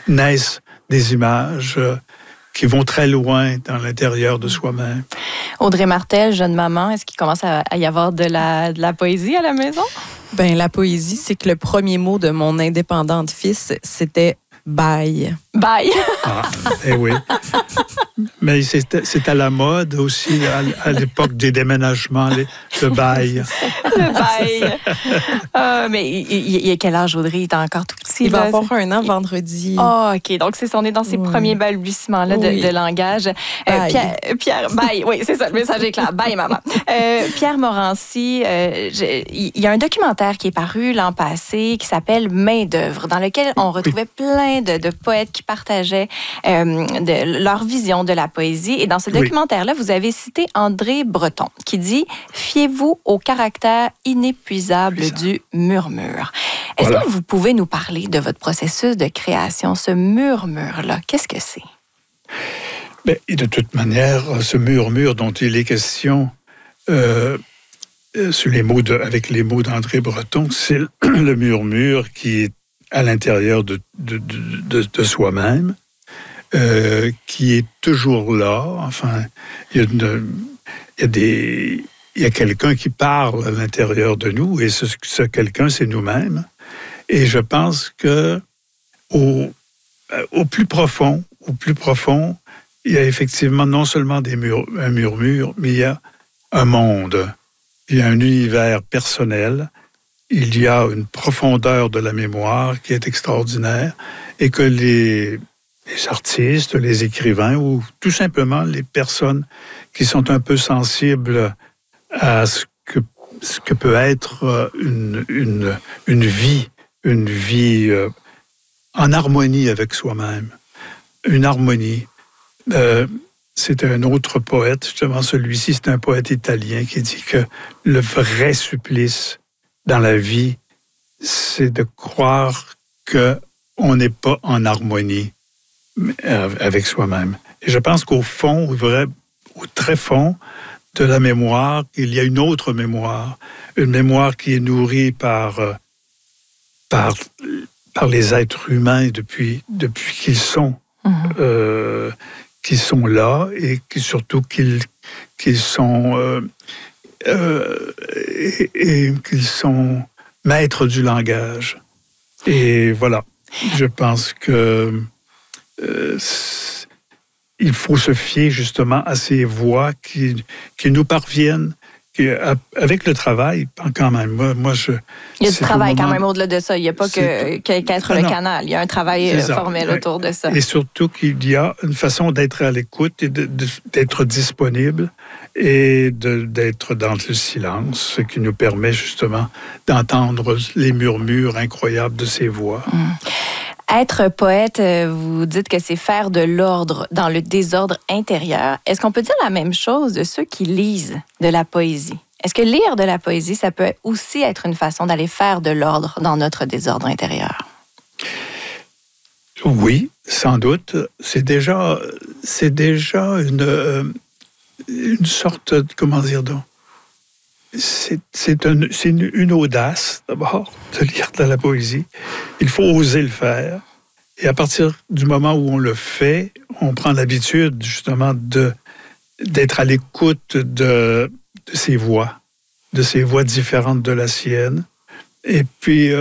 naissent des images qui vont très loin dans l'intérieur de soi-même. Audrey Martel, jeune maman, est-ce qu'il commence à y avoir de la poésie à la maison? Ben, la poésie, c'est que le premier mot de mon indépendante fils, c'était « bye ». Bye! Ah, eh oui. Mais c'est à la mode aussi, à l'époque des déménagements, le bail. Le bail. Mais il y a quel âge, Audrey? Il est encore tout petit. Il va là. avoir 1 an vendredi. Ah, OK. Donc, on est dans ces premiers balbutiements-là de langage. Pierre, bye. Oui, c'est ça, le message est clair. Bye, maman. Pierre Morancy, il y a un documentaire qui est paru l'an passé qui s'appelle Main d'œuvre, dans lequel on retrouvait plein de poètes qui partageaient de leur vision de la poésie. Et dans ce documentaire-là, vous avez cité André Breton, qui dit « Fiez-vous au caractère inépuisable du murmure ». Est-ce que vous pouvez nous parler de votre processus de création, ce murmure-là? Qu'est-ce que c'est? Bien, et de toute manière, ce murmure dont il est question avec les mots d'André Breton, c'est le murmure qui est à l'intérieur de soi-même, qui est toujours là. Enfin, il y a quelqu'un qui parle à l'intérieur de nous, et ce quelqu'un, c'est nous-mêmes. Et je pense que au plus profond, il y a effectivement non seulement un murmure, mais il y a un monde, il y a un univers personnel, il y a une profondeur de la mémoire qui est extraordinaire, et que les artistes, les écrivains, ou tout simplement les personnes qui sont un peu sensibles à ce que peut être une vie en harmonie avec soi-même. Une harmonie. C'est un autre poète, justement celui-ci, c'est un poète italien qui dit que le vrai supplice dans la vie, c'est de croire qu'on n'est pas en harmonie avec soi-même. Et je pense qu'au fond, au très fond de la mémoire, il y a une autre mémoire, une mémoire qui est nourrie par les êtres humains depuis qu'ils sont là, et surtout qu'ils sont maîtres du langage. Et voilà, je pense que il faut se fier justement à ces voix qui nous parviennent, avec le travail, quand même. Moi, il y a du travail quand même au-delà de ça. Il n'y a pas qu'être le canal. Il y a un travail formel autour de ça. Et surtout qu'il y a une façon d'être à l'écoute et d'être disponible et d'être dans le silence, ce qui nous permet justement d'entendre les murmures incroyables de ces voix. Être poète, vous dites que c'est faire de l'ordre dans le désordre intérieur. Est-ce qu'on peut dire la même chose de ceux qui lisent de la poésie? Est-ce que lire de la poésie, ça peut aussi être une façon d'aller faire de l'ordre dans notre désordre intérieur? Oui, sans doute. C'est déjà une sorte de, comment dire donc, c'est une audace, d'abord, de lire de la poésie. Il faut oser le faire. Et à partir du moment où on le fait, on prend l'habitude, justement, d'être à l'écoute de ces voix différentes de la sienne. Et puis,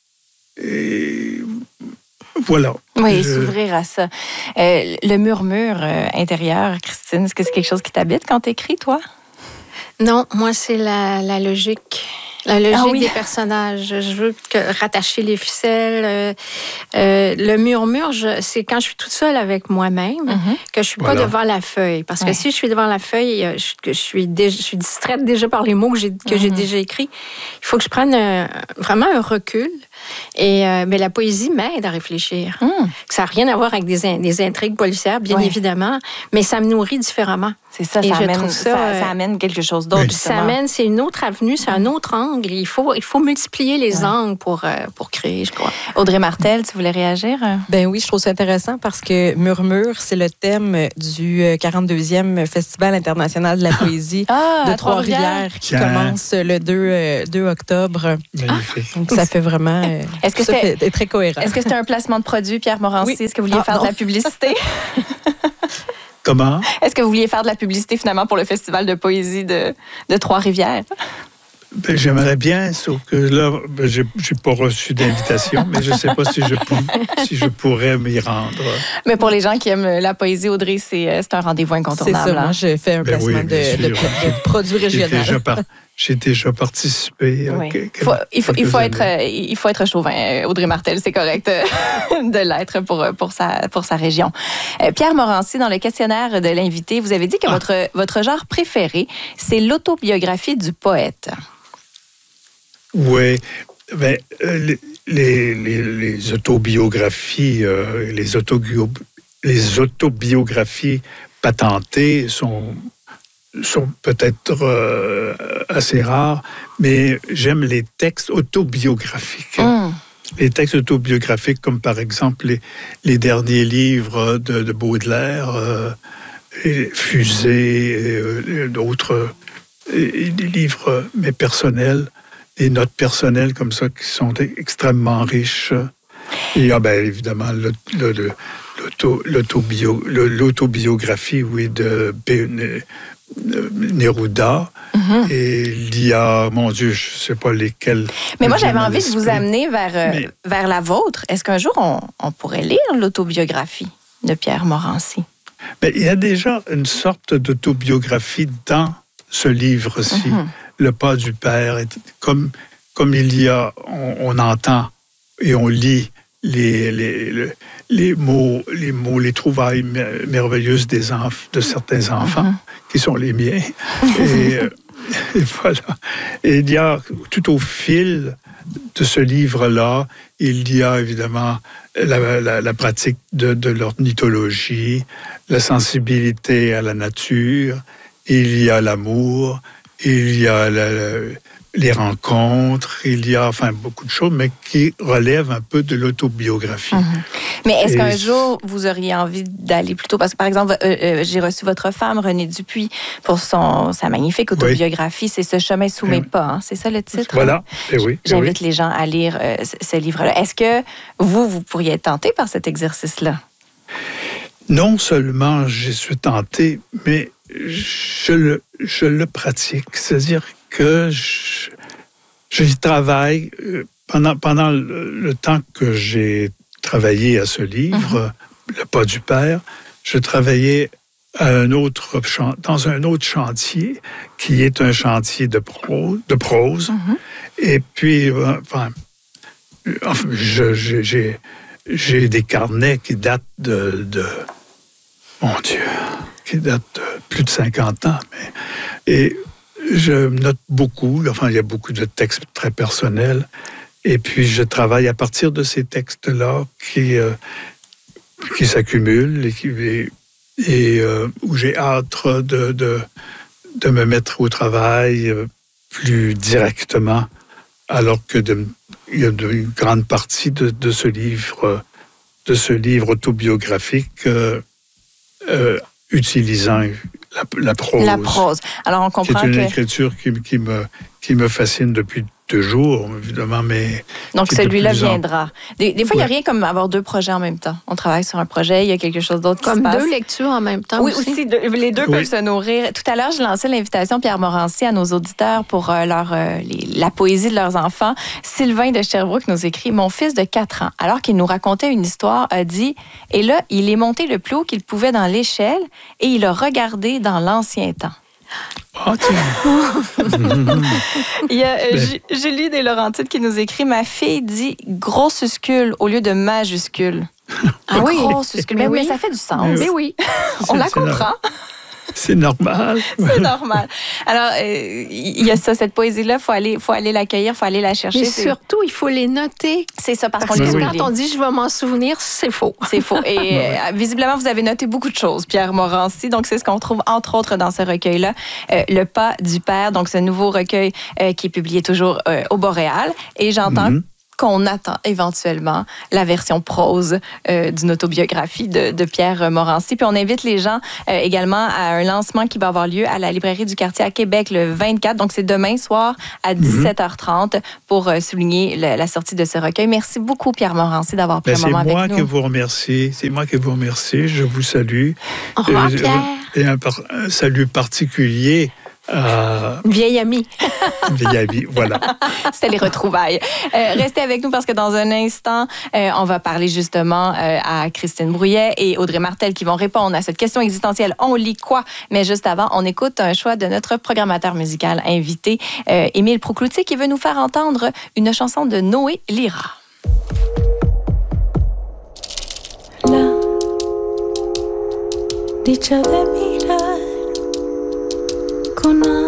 voilà. Oui, s'ouvrir à ça. Le murmure intérieur, Christine, est-ce que c'est quelque chose qui t'habite quand tu écris, toi? Non, moi, c'est la logique. La logique des personnages. Je veux rattacher les ficelles. Le murmure, c'est quand je suis toute seule avec moi-même, que je suis pas devant la feuille. Parce que si je suis devant la feuille, je suis distraite déjà par les mots que j'ai déjà écrits. Il faut que je prenne vraiment un recul. Et mais la poésie m'aide à réfléchir. Ça n'a rien à voir avec des intrigues policières, bien évidemment, mais ça me nourrit différemment. C'est ça, ça amène quelque chose d'autre. C'est une autre avenue, c'est un autre angle. Il faut multiplier les angles pour créer, je crois. Audrey Martel, tu voulais réagir? Ben oui, je trouve ça intéressant parce que Murmure, c'est le thème du 42e Festival international de la poésie de Trois-Rivières qui commence le 2 octobre. Magnifique. Donc ça fait vraiment Est-ce que c'est très cohérent. Est-ce que c'était un placement de produit, Pierre Morancy? Oui. Est-ce que vous vouliez faire de la publicité? Comment? Est-ce que vous vouliez faire de la publicité, finalement, pour le Festival de poésie de Trois-Rivières? Ben, j'aimerais bien, sauf que là, j'ai pas reçu d'invitation, mais je ne sais pas si je pourrais m'y rendre. Mais pour les gens qui aiment la poésie, Audrey, c'est un rendez-vous incontournable. C'est ça, moi, je fais un placement de produits régionaux. J'ai déjà participé. Oui. Il faut être chauvin, Audrey Martel, c'est correct de l'être pour sa région. Pierre Morancy, dans le questionnaire de l'invité, vous avez dit que votre genre préféré, c'est l'autobiographie du poète. Oui, ben, les autobiographies, les autobiographies patentées sont peut-être assez rares, mais j'aime les textes autobiographiques. Les textes autobiographiques, comme par exemple les derniers livres de Baudelaire, Fusée, d'autres, des livres, mais personnels, des notes personnelles comme ça qui sont extrêmement riches. Il y a bien évidemment l'autobiographie, oui, de Neruda. Mm-hmm. Et il y a, mon Dieu, je ne sais pas lesquels. Mais moi, j'avais envie de vous amener vers la vôtre. Est-ce qu'un jour, on pourrait lire l'autobiographie de Pierre Morancy? Mais il y a déjà une sorte d'autobiographie dans ce livre-ci. Mm-hmm. Le pas du père, comme il y a, on entend et on lit les mots, les trouvailles merveilleuses de certains enfants, qui sont les miens. Et voilà. Et il y a, tout au fil de ce livre-là, il y a évidemment la pratique de l'ornithologie, la sensibilité à la nature, il y a l'amour, il y a les rencontres, il y a beaucoup de choses, mais qui relèvent un peu de l'autobiographie. Mm-hmm. Mais est-ce qu'un jour, vous auriez envie d'aller plus tôt? Parce que, par exemple, j'ai reçu votre femme, Renée Dupuis, pour sa magnifique autobiographie. Oui. C'est « Ce chemin sous mes pas hein? ». C'est ça le titre? Voilà. Oui. J'invite les gens à lire ce livre-là. Est-ce que vous pourriez être tenté par cet exercice-là? Non seulement je suis tenté, mais je le pratique. C'est-à-dire que j'y travaille pendant le temps que j'ai travaillé à ce livre, Le pas du père. Je travaillais dans un autre chantier qui est un chantier de prose. Et puis, j'ai des carnets qui datent mon Dieu, qui datent de plus de 50 ans. Et je note beaucoup. Il y a beaucoup de textes très personnels. Et puis, je travaille à partir de ces textes-là qui s'accumulent et où j'ai hâte de me mettre au travail plus directement, alors que il y a une grande partie de ce livre autobiographique utilisant la prose. La prose. Alors, on comprend c'est une écriture qui me fascine depuis toujours, évidemment, mais... Donc, celui-là viendra. Des fois, il n'y a rien comme avoir deux projets en même temps. On travaille sur un projet, il y a quelque chose d'autre qui se passe. Comme deux lectures en même temps aussi. Les deux peuvent se nourrir. Tout à l'heure, je lançais l'invitation, Pierre Morancy, à nos auditeurs pour la poésie de leurs enfants. Sylvain de Sherbrooke nous écrit « Mon fils de 4 ans, alors qu'il nous racontait une histoire, a dit « Et là, il est monté le plus haut qu'il pouvait dans l'échelle et il a regardé dans l'ancien temps. » Oh, tiens. Il y a Julie des Laurentides qui nous écrit « Ma fille dit grossuscule au lieu de majuscule. » Ah oui. Grossuscule. Mais ça fait du sens. Mais oui. On la comprend. C'est normal. C'est normal. Alors, il y a ça, cette poésie-là, il faut aller l'accueillir, il faut aller la chercher. Mais surtout, il faut les noter. C'est ça, parce que quand on dit « je vais m'en souvenir », c'est faux. C'est faux. Et visiblement, vous avez noté beaucoup de choses, Pierre Morancy. Donc, c'est ce qu'on trouve, entre autres, dans ce recueil-là. Le pas du père, donc ce nouveau recueil qui est publié toujours au Boréal. Et j'entends qu'on attend éventuellement la version prose d'une autobiographie de Pierre Morancy. Puis on invite les gens également à un lancement qui va avoir lieu à la librairie du quartier à Québec le 24. Donc, c'est demain soir à 17h30 pour souligner la sortie de ce recueil. Merci beaucoup, Pierre Morancy, d'avoir pris un moment avec nous. C'est moi qui vous remercie. C'est moi qui vous remercie. Je vous salue. Au revoir, Pierre. Et un salut particulier vieille amie. Vieille amie, voilà. C'était les retrouvailles. Restez avec nous parce que dans un instant, on va parler justement à Christine Brouillet et Audrey Martel qui vont répondre à cette question existentielle. On lit quoi? Mais juste avant, on écoute un choix de notre programmateur musical invité, Émile Proucloutier, qui veut nous faire entendre une chanson de Noé Lira. La dicha de mirar con